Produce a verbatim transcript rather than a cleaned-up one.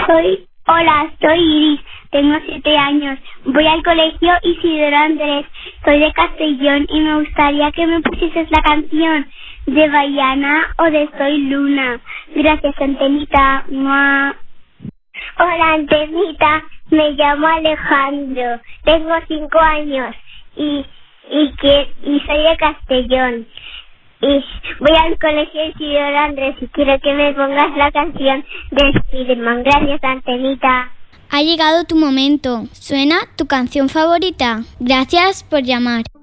Soy, hola, soy Iris, tengo siete años, voy al colegio Isidoro Andrés, soy de Castellón y me gustaría que me pusieses la canción de Baiana o de Soy Luna. Gracias, Antenita. ¡Mua! Hola, Antenita, me llamo Alejandro, tengo cinco años y, y, que, y soy de Castellón. Y voy al colegio Isidoro Andrés y quiero que me pongas la canción de Spiderman. Gracias, Antenita. Ha llegado tu momento. ¿Suena tu canción favorita? Gracias por llamar.